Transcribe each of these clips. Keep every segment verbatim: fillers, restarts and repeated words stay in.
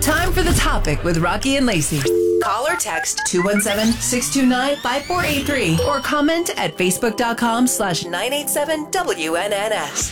Time for the topic with Rocky and Lacey. Call or text two one seven, six two nine, five four eight three or comment at facebook.com slash 987 WNNS.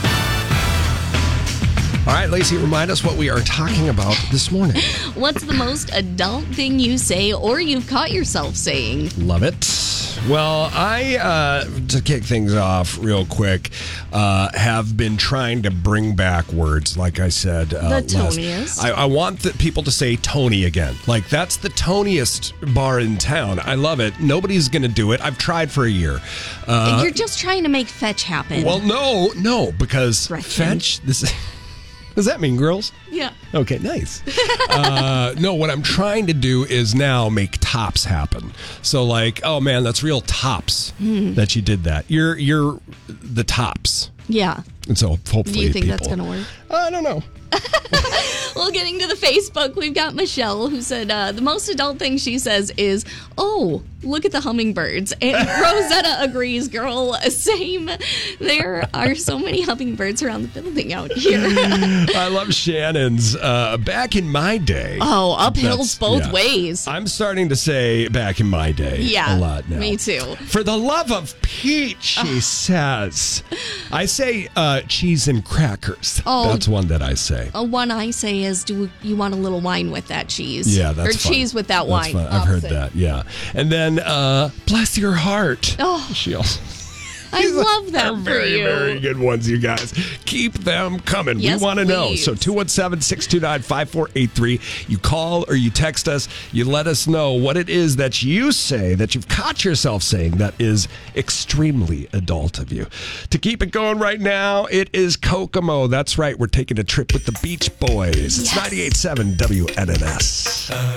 All right, Lacey, remind us what we are talking about this morning. What's the most adult thing you say or you've caught yourself saying? Love it. Well, I, uh, to kick things off real quick, uh, have been trying to bring back words, like I said. Uh, the Toniest. I, I want the people to say Tony again. Like, that's the Toniest bar in town. I love it. Nobody's going to do it. I've tried for a year. Uh, You're just trying to make fetch happen. well, no, no, because Gretchen. fetch, this is... Does that mean girls? Yeah. Okay, nice. uh, no, what I'm trying to do is now make tops happen. So, like, oh man, that's real tops Hmm. that you did that. You're you're the tops, Yeah. and so hopefully, Do you think people, that's going to work? I don't know. Well, getting to the Facebook, we've got Michelle who said uh, the most adult thing she says is, oh, look at the hummingbirds. And Rosetta agrees, girl, same. There are so many hummingbirds around the building out here. I love Shannon's. Uh, back in my day. Oh, uphills That's- both yeah. ways. I'm starting to say back in my day Yeah, a lot now. me too. For the love of Pete, she says. I say uh, cheese and crackers. Oh. That's one that I say. Uh, one I say is, do you want a little wine with that cheese? Yeah, that's Or fun. cheese with that That's wine. fun. I've heard Opposite. that, yeah. And then, uh, bless your heart. Oh. She also... I love that They're for very, you. very good ones, you guys. Keep them coming. Yes, we want to know. please. So two one seven, six two nine, five four eight three. You call or you text us. You let us know what it is that you say, that you've caught yourself saying that is extremely adult of you. To keep it going right now, it is Kokomo. That's right. We're taking a trip with the Beach Boys. It's Yes. ninety-eight point seven W N N S.